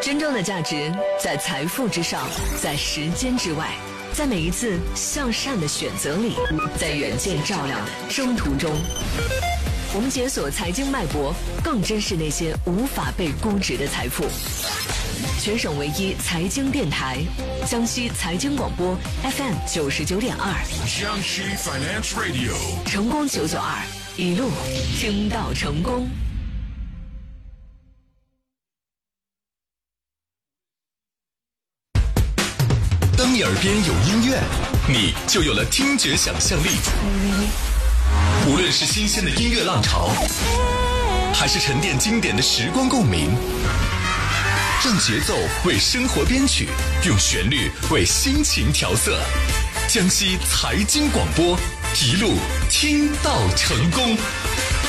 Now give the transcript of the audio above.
真正的价值在财富之上，在时间之外，在每一次向善的选择里，在远见照亮的征途中。我们解锁财经脉搏，更珍视那些无法被估值的财富。全省唯一财经电台，江西财经广播 FM 99.2， 江西 Finance Radio， 成功992，一路听到成功。 当你耳边有音乐，你就有了听觉想象力。无论是新鲜的音乐浪潮，还是沉淀经典的时光共鸣，让节奏为生活编曲，用旋律为心情调色。江西财经广播，一路听到成功。